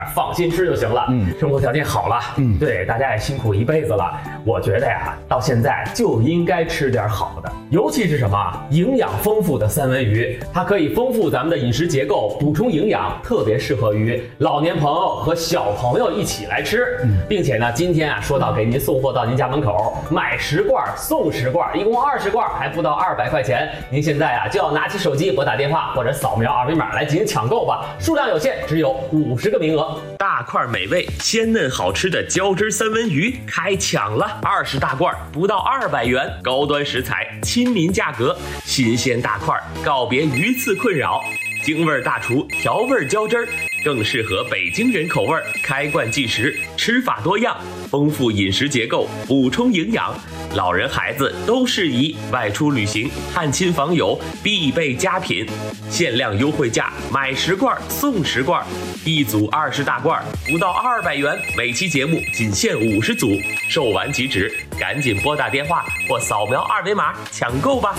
放心吃就行了。生活条件好了，对，大家也辛苦一辈子了。我觉得呀，到现在就应该吃点好的，尤其是什么营养丰富的三文鱼，它可以丰富咱们的饮食结构，补充营养，特别适合于老年朋友和小朋友一起来吃。并且呢，今天啊说到给您送货到您家门口，买10罐送10罐，一共20罐，还不到200块钱。您现在啊就要拿起手机拨打电话或者扫描二维码来进行抢购吧，数量有限，只有50个名额。 大块美味、鲜嫩好吃的胶汁三文鱼开抢了，20大罐不到200元，高端食材，亲民价格，新鲜大块，告别鱼刺困扰。京味大厨调味胶汁儿，更适合北京人口味，开罐即食，吃法多样，丰富饮食结构，补充营养，老人孩子都适宜，外出旅行、探亲访友必备佳品。限量优惠价，买10罐送10罐，一组20大罐不到200元，每期节目仅限50组，售完即止，赶紧拨打电话或扫描二维码抢购吧。